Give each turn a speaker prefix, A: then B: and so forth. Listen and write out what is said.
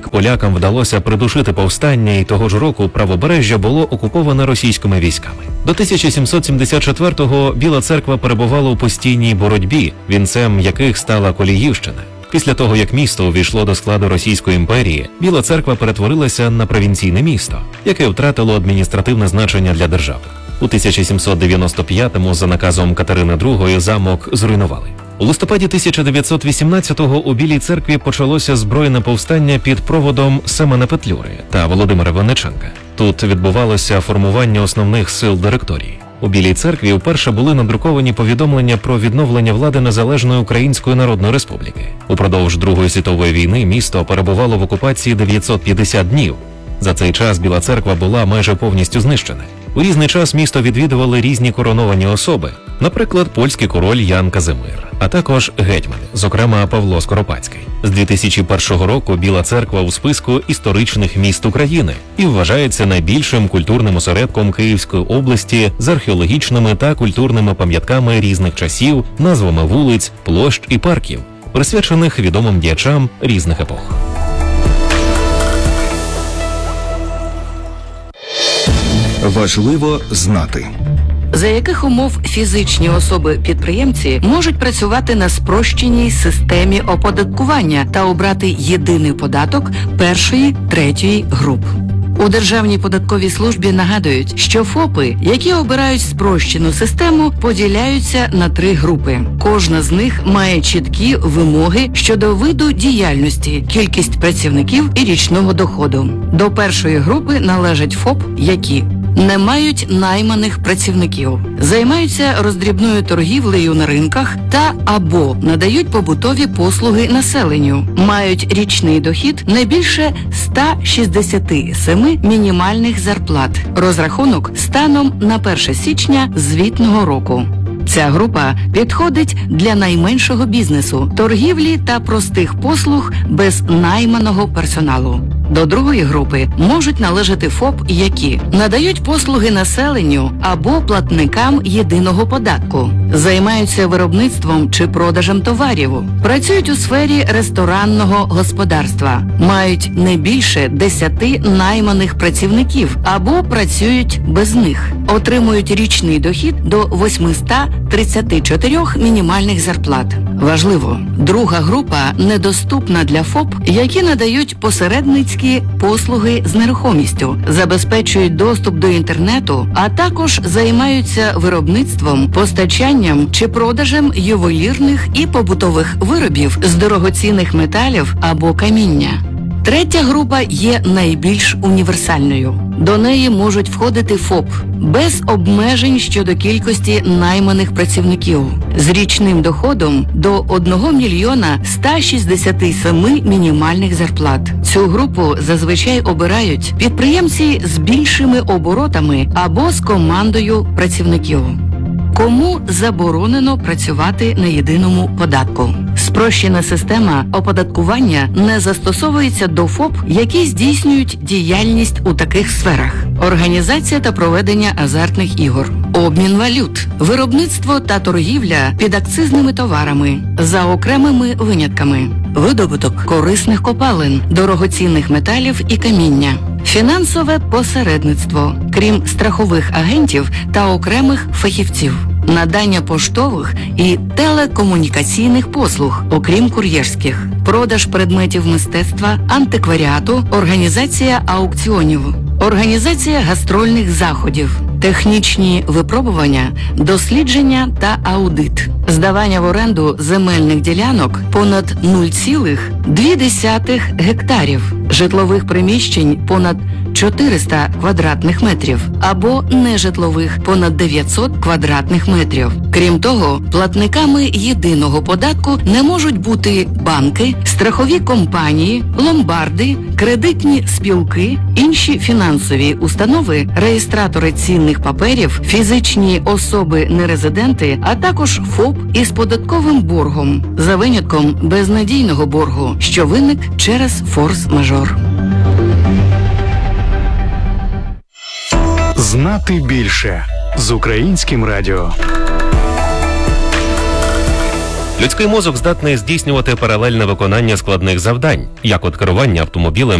A: так полякам вдалося придушити повстання, і того ж року правобережжя було окуповане російськими військами. До 1774-го Біла Церква перебувала у постійній боротьбі, вінцем яких стала Коліївщина. Після того, як місто увійшло до складу Російської імперії, Біла Церква перетворилася на провінційне місто, яке втратило адміністративне значення для держави. У 1795-му за наказом Катерини II замок зруйнували. У листопаді 1918-го у Білій Церкві почалося збройне повстання під проводом Семена Петлюри та Володимира Винниченка. Тут відбувалося формування основних сил директорії. У Білій Церкві вперше були надруковані повідомлення про відновлення влади Незалежної Української Народної Республіки. Упродовж Другої світової війни місто перебувало в окупації 950 днів. За цей час Біла Церква була майже повністю знищена. У різний час місто відвідували різні короновані особи, наприклад, польський король Ян Казимир, а також гетьмани, зокрема Павло Скоропадський. З 2001 року Біла Церква у списку історичних міст України і вважається найбільшим культурним осередком Київської області з археологічними та культурними пам'ятками різних часів, назвами вулиць, площ і парків, присвячених відомим діячам різних епох.
B: Важливо знати.
C: За яких умов фізичні особи-підприємці можуть працювати на спрощеній системі оподаткування та обрати єдиний податок першої, третьої груп. У Державній податковій службі нагадують, що ФОПи, які обирають спрощену систему, поділяються на 3 групи. Кожна з них має чіткі вимоги щодо виду діяльності, кількість працівників і річного доходу. До першої групи належать ФОП, які не мають найманих працівників, займаються роздрібною торгівлею на ринках та або надають побутові послуги населенню, мають річний дохід не більше 167 мінімальних зарплат. Розрахунок станом на 1 січня звітного року. Ця група підходить для найменшого бізнесу, торгівлі та простих послуг без найманого персоналу. До другої групи можуть належати ФОП, які надають послуги населенню або платникам єдиного податку, займаються виробництвом чи продажем товарів, працюють у сфері ресторанного господарства, мають не більше 10 найманих працівників або працюють без них, отримують річний дохід до 834 мінімальних зарплат. Важливо, друга група недоступна для ФОП, які надають посередницькі послуги з нерухомістю, забезпечують доступ до інтернету, а також займаються виробництвом, постачанням чи продажем ювелірних і побутових виробів з дорогоцінних металів або каміння. Третя група є найбільш універсальною. До неї можуть входити ФОП без обмежень щодо кількості найманих працівників з річним доходом до 1 мільйона 167 мінімальних зарплат. Цю групу зазвичай обирають підприємці з більшими оборотами або з командою працівників. Кому заборонено працювати на єдиному податку? Спрощена система оподаткування не застосовується до ФОП, які здійснюють діяльність у таких сферах: організація та проведення азартних ігор, обмін валют, виробництво та торгівля підакцизними товарами, за окремими винятками, видобуток корисних копалин, дорогоцінних металів і каміння, фінансове посередництво, крім страхових агентів та окремих фахівців, надання поштових і телекомунікаційних послуг, окрім кур'єрських, продаж предметів мистецтва, антикваріату, організація аукціонів, організація гастрольних заходів, технічні випробування, дослідження та аудит, здавання в оренду земельних ділянок понад 0,2 гектарів, житлових приміщень понад 400 квадратних метрів або нежитлових понад 900 квадратних метрів. Крім того, платниками єдиного податку не можуть бути банки, страхові компанії, ломбарди, кредитні спілки, інші фінансові установи, реєстратори цінних паперів, фізичні особи-нерезиденти, а також ФОП із податковим боргом, за винятком безнадійного боргу, що виник через форс-мажор.
B: Знати більше з Українським радіо.
A: Людський мозок здатний здійснювати паралельне виконання складних завдань, як от керування автомобілем